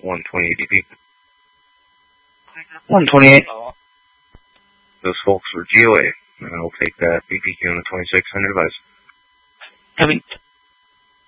128 DP. 128. Those folks were GOA, and I'll take that BPQ on the 2600 advice. Heavy.